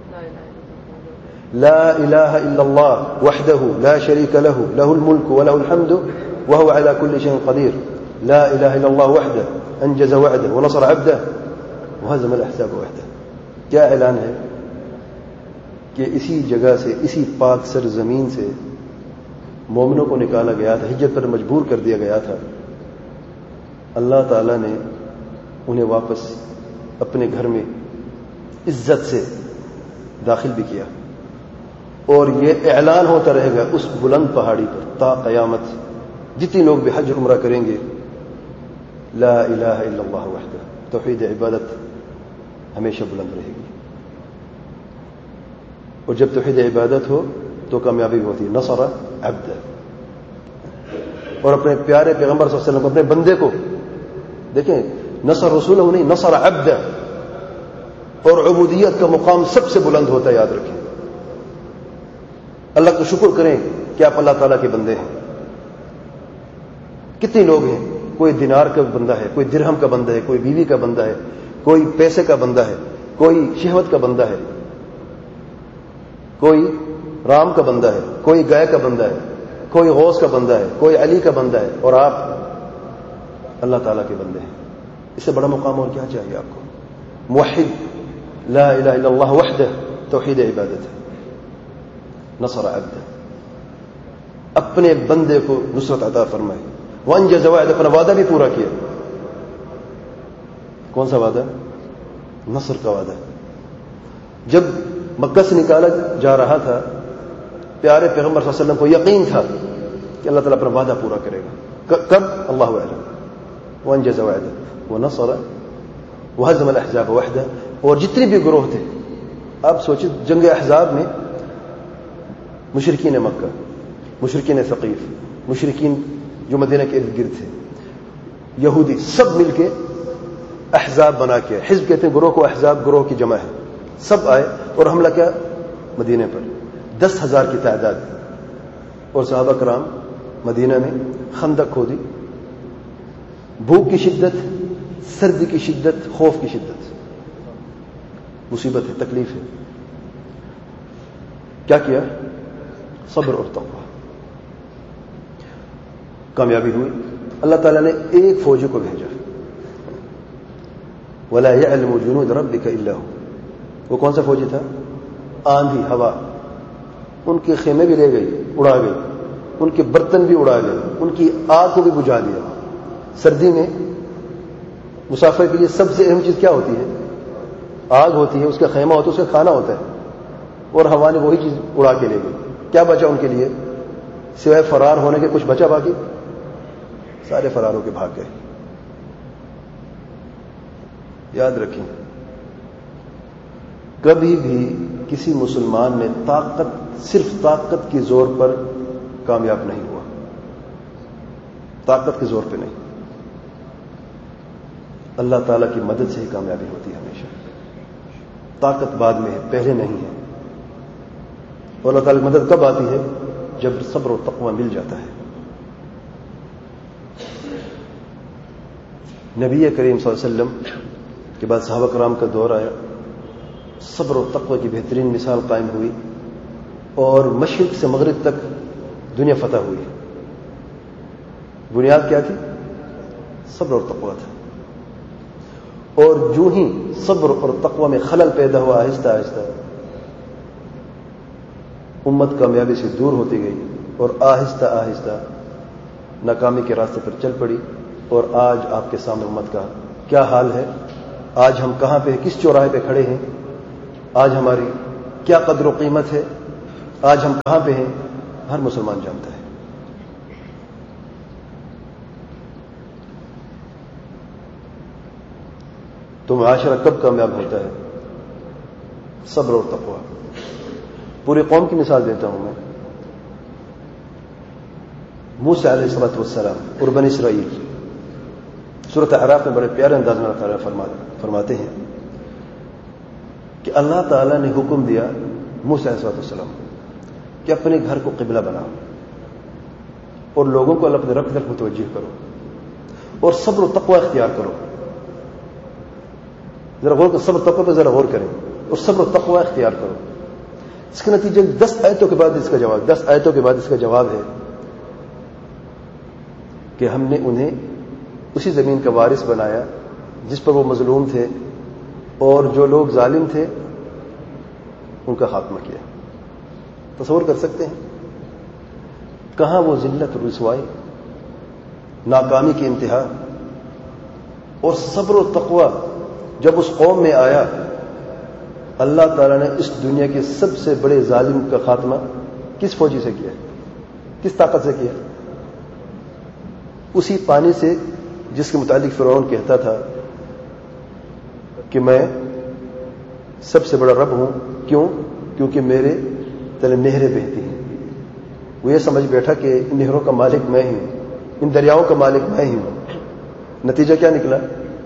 لا الہ الا اللہ وحدہ لا شریک لہ لہ الملک ولہ الحمد وہو علی کل شیء قدیر، لا الہ الا اللہ وحدہ انجز وعدہ ونصر عبدہ وہزم الاحزاب وحدہ. کیا اعلان ہے کہ اسی جگہ سے، اسی پاک سرزمین سے مومنوں کو نکالا گیا تھا، ہجرت پر مجبور کر دیا گیا تھا. اللہ تعالیٰ نے انہیں واپس اپنے گھر میں عزت سے داخل بھی کیا، اور یہ اعلان ہوتا رہے گا اس بلند پہاڑی پر تا قیامت. جتنے لوگ بھی حج عمرہ کریں گے، لا الہ الا اللہ وحدہ، توحید عبادت ہمیشہ بلند رہے گی. اور جب توحید عبادت ہو تو کامیابی ہوتی ہے. نصر عبد، اور اپنے پیارے پیغمبر صلی اللہ علیہ وسلم کو، اپنے بندے کو دیکھیں، نصر رسول نہیں، نصر عبد. اور عبودیت کا مقام سب سے بلند ہوتا ہے، یاد رکھیں. اللہ کا شکر کریں کہ آپ اللہ تعالیٰ کے بندے ہیں. کتنے لوگ ہیں، کوئی دینار کا بندہ ہے، کوئی درہم کا بندہ ہے، کوئی بیوی کا بندہ ہے، کوئی پیسے کا بندہ ہے، کوئی شہوت کا بندہ ہے، کوئی رام کا بندہ ہے، کوئی گائے کا بندہ ہے، کوئی غوث کا بندہ ہے، کوئی علی کا بندہ ہے، اور آپ اللہ تعالیٰ کے بندے ہیں. اس سے بڑا مقام اور کیا چاہیے آپ کو؟ موحد، لا الہ الا اللہ وحدہ، توحید عبادت ہے. نصر عبدہ، اپنے بندے کو نصرت عطا فرمائے. وانجز وعدہ، اپنا وعدہ بھی پورا کیا. کون سا وعدہ؟ نصر کا وعدہ. جب مکہ سے نکالا جا رہا تھا، پیارے پیغمبر صلی اللہ علیہ وسلم کو یقین تھا کہ اللہ تعالیٰ اپنا وعدہ پورا کرے گا. کب؟ اللہ اعلم. وانجز وعدہ ونصر وہزم الاحزاب وحدہ. اور جتنے بھی گروہ تھے، آپ سوچیں جنگ احزاب میں مشرکین مکہ، مشرکین ثقیف، مشرکین جو مدینہ کے ارد گرد تھے، یہودی، سب مل کے احزاب بنا کے، حزب کہتے ہیں گروہ کو، احزاب گروہ کی جمع ہے، سب آئے اور حملہ کیا مدینہ پر. دس ہزار کی تعداد. اور صحابہ کرام مدینہ میں خندق کھودی. بھوک کی شدت، سردی کی شدت، خوف کی شدت، مصیبت ہے، تکلیف ہے. کیا کیا؟ صبر اور تقوی. کامیابی ہوئی. اللہ تعالیٰ نے ایک فوجی کو بھیجا، وَلَا يَعْلَمُ جُنُودَ رَبِّكَ إِلَّا هُوَ. وہ کون سا فوجی تھا؟ آندھی، ہوا. ان کے خیمے بھی لے گئی، اڑا گئی، ان کے برتن بھی اڑا گئے، ان کی آگ کو بھی بجھا دیا. سردی میں مسافر کے لیے سب سے اہم چیز کیا ہوتی ہے؟ آگ ہوتی ہے، اس کا خیمہ ہوتا ہے، اس کا کھانا ہوتا ہے. اور ہوا نے وہی چیز اڑا کے لے گئی. کیا بچا ان کے لیے سوائے فرار ہونے کے؟ کچھ بچا باقی؟ سارے فرار ہو کے بھاگ گئے. یاد رکھیں، کبھی بھی کسی مسلمان نے طاقت، صرف طاقت کے زور پر کامیاب نہیں ہوا. طاقت کے زور پہ نہیں، اللہ تعالیٰ کی مدد سے ہی کامیابی ہوتی ہے ہمیشہ. طاقت بعد میں ہے، پہلے نہیں ہے. اور اللہ تعالیٰ کی مدد کب آتی ہے؟ جب صبر و تقوی مل جاتا ہے. نبی کریم صلی اللہ علیہ وسلم کے بعد صحابہ کرام کا دور آیا، صبر و تقوی کی بہترین مثال قائم ہوئی، اور مشرق سے مغرب تک دنیا فتح ہوئی. بنیاد کیا تھی؟ صبر اور تقوی تھا. اور جو ہی صبر اور تقوی میں خلل پیدا ہوا، آہستہ آہستہ امت کامیابی سے دور ہوتی گئی، اور آہستہ آہستہ ناکامی کے راستے پر چل پڑی. اور آج آپ کے سامنے امت کا کیا حال ہے؟ آج ہم کہاں پہ، کس چوراہے پہ کھڑے ہیں؟ آج ہماری کیا قدر و قیمت ہے؟ آج ہم کہاں پہ ہیں؟ ہر مسلمان جانتا ہے. تو معاشرہ کب کامیاب ہوتا ہے؟ صبر اور تقوی. پوری قوم کی مثال دیتا ہوں میں. موسیٰ علیہ الصلوۃ والسلام اور بنی اسرائیل، سورۃ اعراف میں بڑے پیارے انداز میں اللہ تعالیٰ فرماتے ہیں کہ اللہ تعالیٰ نے حکم دیا موسیٰ علیہ الصلوۃ والسلام کہ اپنے گھر کو قبلہ بناؤ اور لوگوں کو اللہ اپنے رب کی طرف متوجہ کرو اور صبر و تقوی اختیار کرو. ذرا غور کرو، صبر تقوی پہ ذرا غور کریں اور صبر و تقوی اختیار کرو. اس کے نتیجے دس آیتوں کے بعد اس کا جواب دس آیتوں کے بعد اس کا جواب ہے کہ ہم نے انہیں اسی زمین کا وارث بنایا جس پر وہ مظلوم تھے اور جو لوگ ظالم تھے ان کا خاتمہ کیا. تصور کر سکتے ہیں کہاں وہ ذلت، رسوائی، ناکامی کی انتہا. اور صبر و تقوی جب اس قوم میں آیا، اللہ تعالیٰ نے اس دنیا کے سب سے بڑے ظالم کا خاتمہ کس فوجی سے کیا، کس طاقت سے کیا؟ اسی پانی سے جس کے متعلق فرعون کہتا تھا کہ میں سب سے بڑا رب ہوں. کیوں؟ کیونکہ میرے تلے نہریں بہتی ہیں. وہ یہ سمجھ بیٹھا کہ ان نہروں کا مالک میں ہی ہوں، ان دریاؤں کا مالک میں ہی ہوں. نتیجہ کیا نکلا؟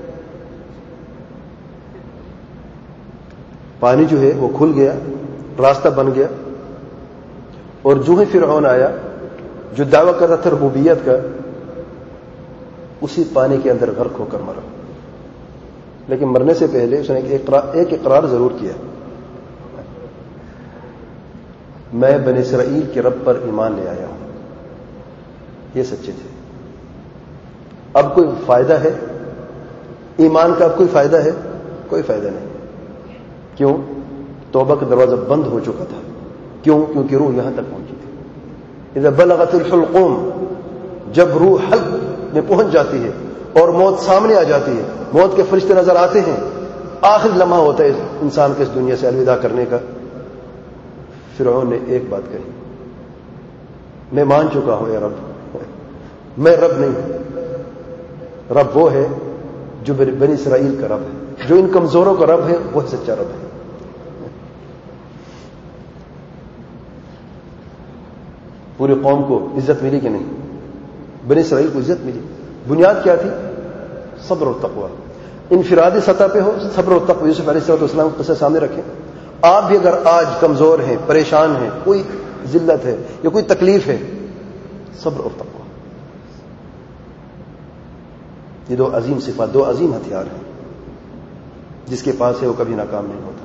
پانی جو ہے وہ کھل گیا، راستہ بن گیا، اور جو ہی فرعون آیا جو دعویٰ کر رہا تھا ربوبیت کا، اسی پانی کے اندر غرق ہو کر مرا. لیکن مرنے سے پہلے اس نے ایک اقرار ضرور کیا، میں بنی اسرائیل کے رب پر ایمان لے آیا ہوں. یہ سچے تھے. اب کوئی فائدہ ہے ایمان کا؟ اب کوئی فائدہ ہے؟ کوئی فائدہ نہیں. کیوں؟ توبہ کا دروازہ بند ہو چکا تھا. کیوں؟ کیونکہ روح یہاں تک پہنچی تھی. اذا بلغت الحلقوم، جب روح حلق میں پہنچ جاتی ہے اور موت سامنے آ جاتی ہے، موت کے فرشتے نظر آتے ہیں، آخر لمحہ ہوتا ہے انسان کے اس دنیا سے الوداع کرنے کا. فرعون نے ایک بات کہی، میں مان چکا ہوں اے رب، میں رب نہیں ہوں. رب وہ ہے جو بنی اسرائیل کا رب ہے، جو ان کمزوروں کا رب ہے، وہ سچا رب ہے. پوری قوم کو عزت ملی کہ نہیں؟ بنی اسرائیل کو عزت ملی. بنیاد کیا تھی؟ صبر و تقوی. انفرادی سطح پہ ہو صبر و تقوی. یوسف علیہ السلام کو قصے سامنے رکھیں. آپ بھی اگر آج کمزور ہیں، پریشان ہیں، کوئی ذلت ہے یا کوئی تکلیف ہے، صبر اور تقوی، یہ دو عظیم صفات، دو عظیم ہتھیار ہیں. جس کے پاس ہے وہ کبھی ناکام نہیں ہوتا.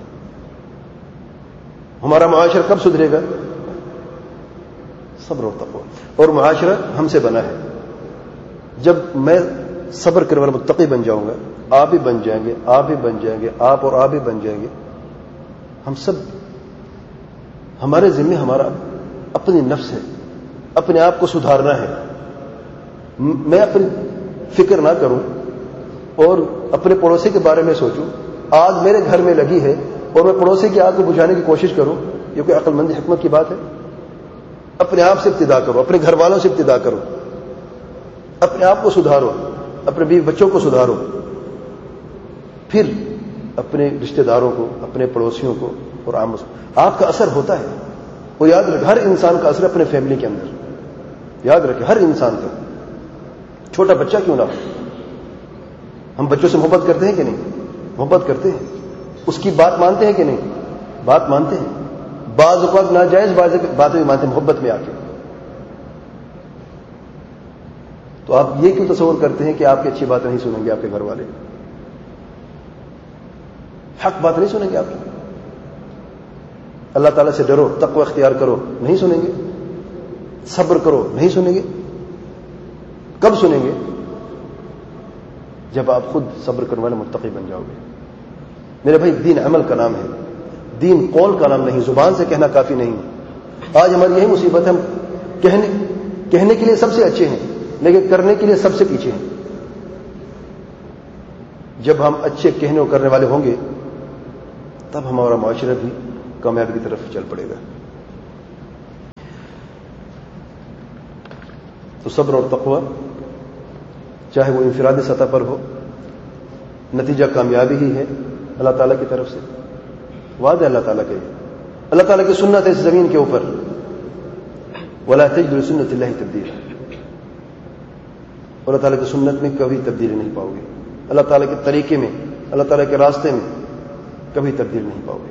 ہمارا معاشرہ کب سدھرے گا؟ صبر اور تقوی. اور معاشرہ ہم سے بنا ہے. جب میں صبر کرنے والا متقی بن جاؤں گا، آپ بھی بن جائیں گے، آپ بھی بن جائیں گے، آپ اور آپ بھی بن جائیں گے. ہم سب، ہمارے ذمہ ہمارا اپنی نفس ہے، اپنے آپ کو سدھارنا ہے. میں اپنی فکر نہ کروں اور اپنے پڑوسی کے بارے میں سوچوں. آگ میرے گھر میں لگی ہے اور میں پڑوسی کی آگ کو بجھانے کی کوشش کروں، یہ کوئی عقل مندی حکمت کی بات ہے؟ اپنے آپ سے ابتدا کرو، اپنے گھر والوں سے ابتدا کرو، اپنے آپ کو سدھارو، اپنے بیوی بچوں کو سدھارو، پھر اپنے رشتہ داروں کو، اپنے پڑوسیوں کو اور عام. آپ کا اثر ہوتا ہے. اور یاد رکھیں، ہر انسان کا اثر اپنے فیملی کے اندر. یاد رکھیں، ہر انسان کا، چھوٹا بچہ کیوں نہ ہو. ہم بچوں سے محبت کرتے ہیں کہ نہیں؟ محبت کرتے ہیں. اس کی بات مانتے ہیں کہ نہیں؟ بات مانتے ہیں. بعض اوقات ناجائز باتیں بھی مانتے ہیں محبت میں آ کے. تو آپ یہ کیوں تصور کرتے ہیں کہ آپ کی اچھی بات نہیں سنیں گے آپ کے گھر والے؟ حق بات نہیں سنیں گے آپ کی. اللہ تعالیٰ سے ڈرو، تقوی اختیار کرو، نہیں سنیں گے. صبر کرو، نہیں سنیں گے. کب سنیں گے؟ جب آپ خود صبر کرنے والے متقی بن جاؤ گے. میرے بھائی، دین عمل کا نام ہے، دین قول کا نام نہیں. زبان سے کہنا کافی نہیں. آج ہماری یہی مصیبت ہے، ہم کہنے کہنے کے لیے سب سے اچھے ہیں لیکن کرنے کے لیے سب سے پیچھے ہیں. جب ہم اچھے کہنے اور کرنے والے ہوں گے تب ہمارا معاشرہ بھی کامیابی کی طرف چل پڑے گا. تو صبر اور تقوی چاہے وہ انفرادی سطح پر ہو نتیجہ کامیابی ہی ہے اللہ تعالیٰ کی طرف سے، وعدہ اللہ تعالیٰ کا، اللہ تعالیٰ کی سنت ہے اس زمین کے اوپر، وَلَا تَجِدُ لِسُنَّةِ اللَّهِ تَبْدِيلًا، اللہ تعالیٰ کی سنت میں کبھی تبدیلی نہیں پاؤ گے، اللہ تعالیٰ کے طریقے میں، اللہ تعالیٰ کے راستے میں کبھی تبدیل نہیں پاؤ گے۔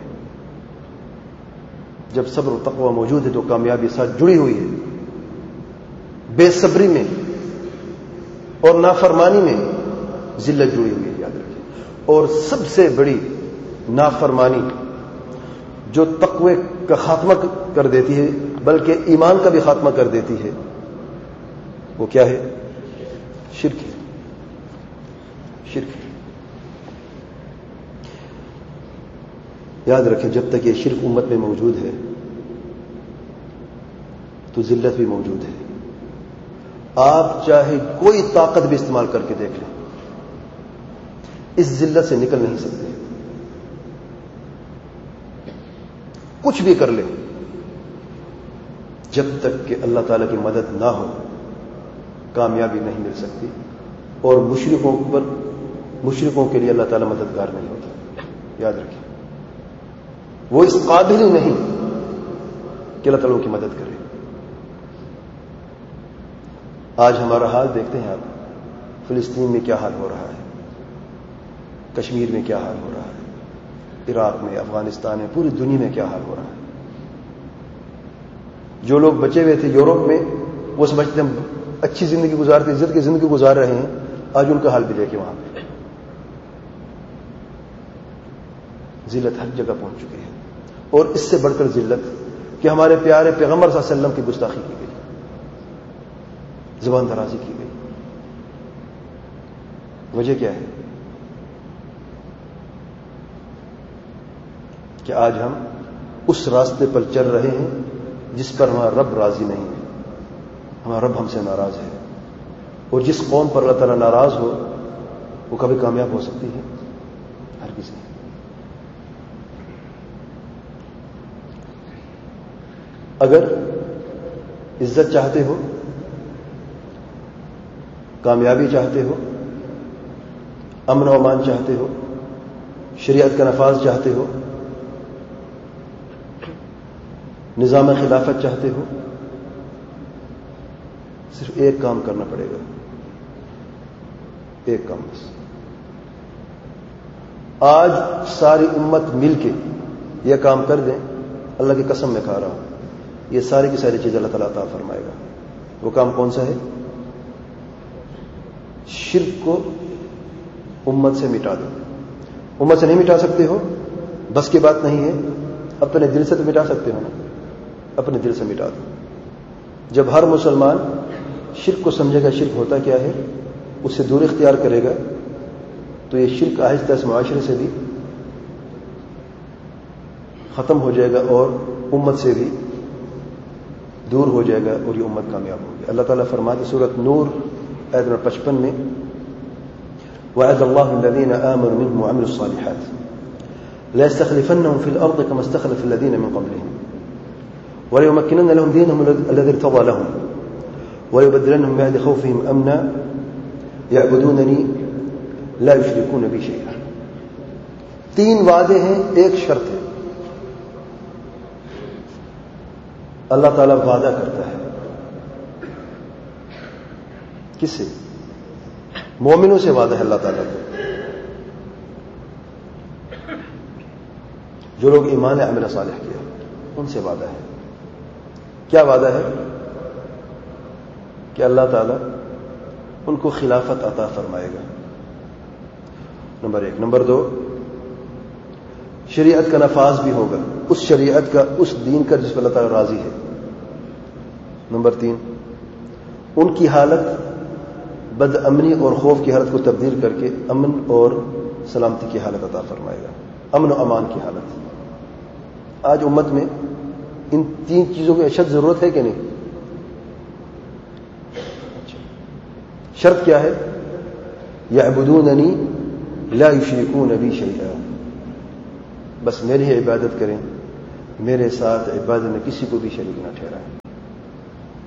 جب صبر و تقوی موجود ہے تو کامیابی ساتھ جڑی ہوئی ہے، بے صبری میں اور نافرمانی میں ذلت جڑی ہوئی ہے، یاد رکھیں۔ اور سب سے بڑی نافرمانی جو تقوی کا خاتمہ کر دیتی ہے بلکہ ایمان کا بھی خاتمہ کر دیتی ہے، وہ کیا ہے؟ شرک ہے، شرک ہے۔ یاد رکھیں جب تک یہ شرک امت میں موجود ہے تو ذلت بھی موجود ہے۔ آپ چاہے کوئی طاقت بھی استعمال کر کے دیکھ لیں، اس ذلت سے نکل نہیں سکتے، کچھ بھی کر لیں، جب تک کہ اللہ تعالیٰ کی مدد نہ ہو کامیابی نہیں مل سکتی، اور مشرکوں پر مشرکوں کے لیے اللہ تعالیٰ مددگار نہیں ہوتا، یاد رکھیں۔ وہ اس قابل ہی نہیں کہ اللہ تعالیٰ کی مدد کرے۔ آج ہمارا حال دیکھتے ہیں آپ، فلسطین میں کیا حال ہو رہا ہے، کشمیر میں کیا حال ہو رہا ہے، عراق میں، افغانستان میں، پوری دنیا میں کیا حال ہو رہا ہے۔ جو لوگ بچے ہوئے تھے یورپ میں، وہ سمجھتے ہیں اچھی زندگی گزارتے، عزت کی زندگی گزار رہے ہیں، آج ان کا حال بھی دیکھیں، وہاں پہ ذلت ہر جگہ پہنچ چکی ہے، اور اس سے بڑھ کر ذلت کہ ہمارے پیارے پیغمبر صلی اللہ علیہ وسلم کی گستاخی کی گئی، زبان درازی کی گئی۔ وجہ کیا ہے؟ کہ آج ہم اس راستے پر چل رہے ہیں جس پر ہمارا رب راضی نہیں ہے، ہمارا رب ہم سے ناراض ہے، اور جس قوم پر اللہ تعالیٰ ناراض ہو وہ کبھی کامیاب ہو سکتی ہے؟ ہرگز نہیں۔ اگر عزت چاہتے ہو، کامیابی چاہتے ہو، امن و امان چاہتے ہو، شریعت کا نفاذ چاہتے ہو، نظام خلافت چاہتے ہو، صرف ایک کام کرنا پڑے گا، ایک کام بس۔ آج ساری امت مل کے یہ کام کر دیں، اللہ کی قسم میں کھا رہا ہوں، یہ ساری کی ساری چیز اللہ تعالیٰ عطا فرمائے گا۔ وہ کام کون سا ہے؟ شرک کو امت سے مٹا دو۔ امت سے نہیں مٹا سکتے ہو، بس کی بات نہیں ہے، اپنے دل سے تو مٹا سکتے ہو نا، اپنے دل سے مٹا دو۔ جب ہر مسلمان شرک کو سمجھے گا شرک ہوتا کیا ہے، اس سے دور اختیار کرے گا، تو یہ شرک آہستہ اس معاشرے سے بھی ختم ہو جائے گا اور امت سے بھی دور ہو جائے گا، اور یہ امت کامیاب ہوگی۔ اللہ تعالیٰ فرماتے سورۃ نور آیت نمبر پچپن میں، وَعَدَ اللَّهُ الَّذِينَ آمَنُوا مِنْهُمْ وَعَمِلُوا الصَّالِحَاتِ لَيَسْتَخْلِفَنَّهُمْ فِي الْأَرْضِ كَمَا اسْتَخْلَفَ الَّذِينَ مِنْ قَبْلِهِمْ وَلَيُمَكِّنَنَّ لَهُمْ دِينَهُمْ الَّذِي ارْتَضَىٰ لَهُمْ وَلَيُبَدِّلَنَّهُمْ مِنْ بَعْدِ خَوْفِهِمْ أَمْنًا يَعْبُدُونَنِي لَا يُشْرِكُونَ بِي شَيْئًا۔ تین وعدے ہیں، ایک شرط ہے۔ اللہ تعالیٰ وعدہ کرتا ہے، کس سے؟ مومنوں سے وعدہ ہے اللہ تعالیٰ کو، جو لوگ ایمان عمل صالح کیا ان سے وعدہ ہے۔ کیا وعدہ ہے؟ کہ اللہ تعالیٰ ان کو خلافت عطا فرمائے گا، نمبر ایک۔ نمبر دو، شریعت کا نفاذ بھی ہوگا، اس شریعت کا، اس دین کا جس پر اللہ تعالیٰ راضی ہے۔ نمبر تین، ان کی حالت بد امنی اور خوف کی حالت کو تبدیل کر کے امن اور سلامتی کی حالت عطا فرمائے گا، امن و امان کی حالت۔ آج امت میں ان تین چیزوں کی اشد ضرورت ہے کہ نہیں؟ شرط کیا ہے؟ یعبدوننی لا یشرکون بی شیئا، بس میری ہی عبادت کریں، میرے ساتھ عبادت میں کسی کو بھی شریک نہ ٹھہرائیں۔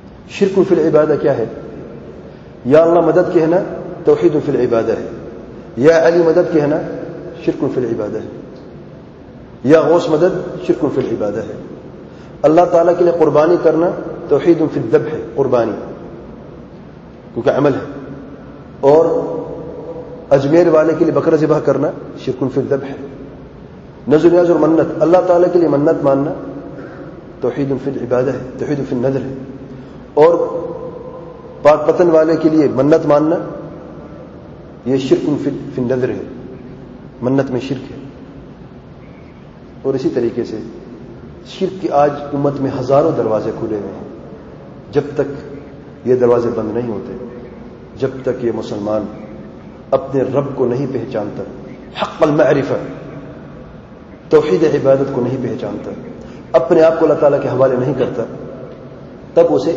شرک فی العبادہ کیا ہے؟ یا اللہ مدد کہنا توحید فی العبادہ ہے، یا علی مدد کہنا شرک فی العبادہ ہے، یا غوث مدد شرک فی العبادہ ہے. اللہ تعالیٰ کے لیے قربانی کرنا توحید فی الذبح ہے، قربانی کیونکہ عمل ہے. اور اجمیر والے کے لیے بکرا ذبح کرنا شرک فی الذبح ہے. نذر نیاز اور منت، اللہ تعالیٰ کے لیے منت ماننا توحید فی العبادہ ہے، توحید فی النذر ہے. اور پاک پتن والے کے لیے منت ماننا یہ شرک فی النذر ہے، منت میں شرک ہے. اور اسی طریقے سے شرک کی آج امت میں ہزاروں دروازے کھلے ہوئے ہیں. جب تک یہ دروازے بند نہیں ہوتے، جب تک یہ مسلمان اپنے رب کو نہیں پہچانتا، حق المعرفہ توحید عبادت کو نہیں پہچانتا، اپنے آپ کو اللہ تعالیٰ کے حوالے نہیں کرتا، تب اسے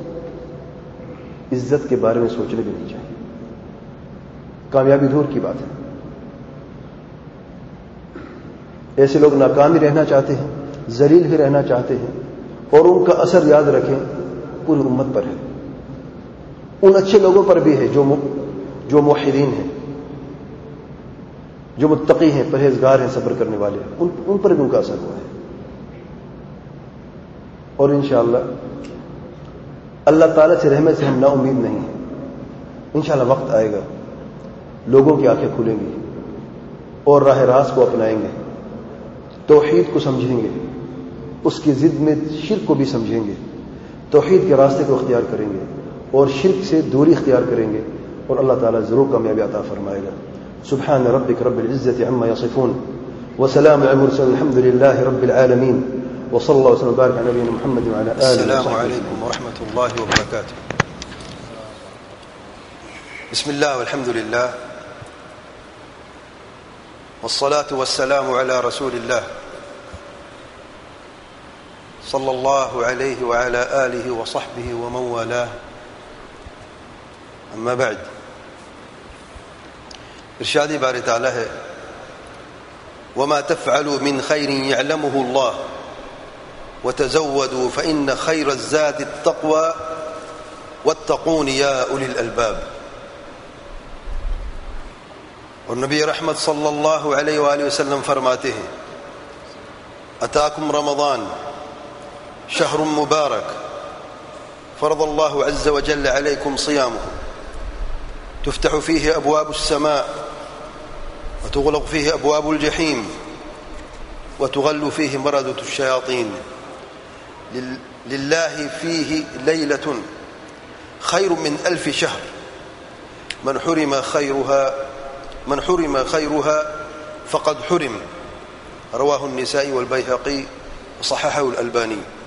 عزت کے بارے میں سوچنے بھی نہیں چاہیے. کامیابی دور کی بات ہے. ایسے لوگ ناکام ہی رہنا چاہتے ہیں، ذلیل ہی رہنا چاہتے ہیں، اور ان کا اثر یاد رکھیں پوری امت پر ہے. ان اچھے لوگوں پر بھی ہے جو جو موحدین ہیں، جو متقی ہیں، پرہیزگار ہیں، صبر کرنے والے ہیں، ان, ان پر بھی ان کا اثر ہوا ہے. اور انشاءاللہ اللہ تعالیٰ سے رحمت سے ہم نا امید نہیں ہیں. انشاءاللہ وقت آئے گا، لوگوں کی آنکھیں کھلیں گی اور راہ راست کو اپنائیں گے، توحید کو سمجھیں گے، اس کی ضد میں شرک کو بھی سمجھیں گے، توحید کے راستے کو اختیار کریں گے اور شرک سے دوری اختیار کریں گے، اور اللہ تعالیٰ ضرور کامیابی عطا فرمائے گا. سبحان ربک رب العزة عما يصفون وسلام على المرسلين الحمد لله رب العالمين وصلى الله وسلم وبارك على نبينا محمد وعلى آله وصحبه. السلام عليكم ورحمة الله وبركاته. بسم الله والحمد لله والصلاة والسلام على رسول الله صلى الله عليه وعلى آله وصحبه ومن والاه. أما بعد، ارشادی باری تعالی ہے وما تفعلوا من خير يعلمه الله وتزودوا فإن خير الزاد التقوى واتقون يا أولي الألباب. اور نبی رحمت صلی اللہ علیہ وآلہ وسلم فرماتے ہیں اتاکم رمضان شہر مبارک فرض اللہ عز وجل علیکم صیامه تفتح فيه أبواب السماء وتغلق فيه أبواب الجحيم وتغل فيه مردة الشياطين لله فيه ليلة خير من ألف شهر من حرم خيرها من حرم خيرها فقد حرم. رواه النسائي والبيهقي وصححه الألباني.